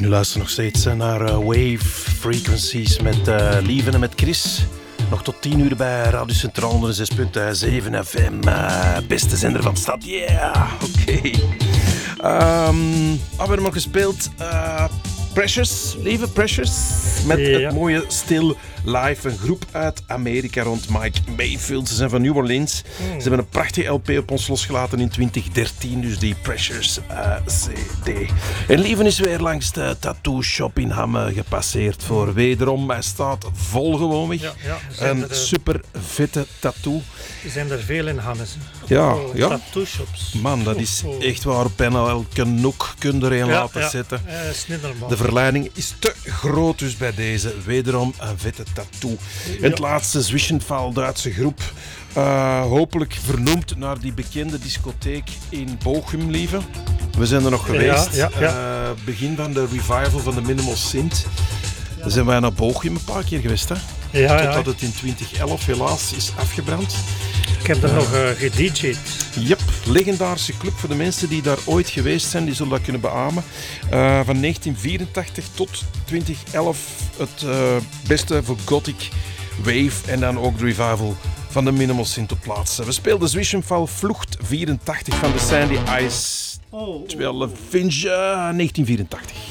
En u luistert nog steeds naar Wave Frequencies met Lieven en met Chris. Nog tot 10 uur bij Radio Centraal 6.7 FM. Beste zender van de stad, yeah! Oké. We hebben nog gespeeld Precious, lieve Precious. Met het mooie Still Live, een groep uit Amerika rond Mike Mayfield. Ze zijn van New Orleans. Ze hebben een prachtige LP op ons losgelaten in 2013, dus die Precious CD. En Lieven is weer langs de tattoo shop in Hamme gepasseerd voor wederom. Hij staat vol gewoonweg. Een super vette tattoo. Er zijn er veel in Hamme. Ja. Tattoo shops. Man, dat is echt waar. Bijna elke noek kun je erin laten zetten. De verleiding is te groot, dus bij deze wederom een vette tattoo. En het laatste Zwischenfall, Duitse groep. Hopelijk vernoemd naar die bekende discotheek in Bochum, lieve. We zijn er nog geweest. Begin van de revival van de Minimal Synth. Dan zijn wij naar Bochum een paar keer geweest, hè? Totdat het in 2011 helaas is afgebrand. Ik heb er nog gedj'd. Yep, legendarische club voor de mensen die daar ooit geweest zijn, die zullen dat kunnen beamen. Van 1984 tot 2011 het beste voor Gothic Wave en dan ook de revival van de Minimal Synth op plaatsen. We speelden Zwischenfall Vlucht 84 van de Sandy Ice 12 Inch 1984.